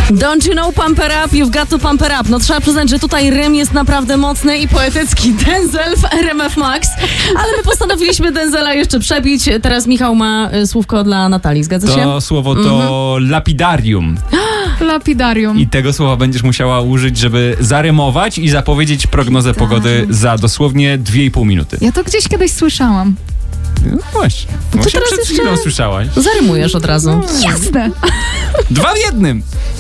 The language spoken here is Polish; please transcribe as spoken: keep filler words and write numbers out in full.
Don't you know pump it up, you've got to pump it up. No trzeba przyznać, że tutaj rym jest naprawdę mocny i poetycki. Denzel w R M F Max. Ale my postanowiliśmy Denzela jeszcze przebić. Teraz Michał ma y, słówko dla Natalii, zgadza się? To słowo to mm-hmm. lapidarium. Lapidarium. I tego słowa będziesz musiała użyć, żeby zarymować i zapowiedzieć prognozę pogody za dosłownie dwie i pół minuty. Ja to gdzieś kiedyś słyszałam. No właśnie. To Właśnie teraz przed jeszcze chwilą słyszałaś. Zarymujesz od razu. Jasne. Dwa w jednym.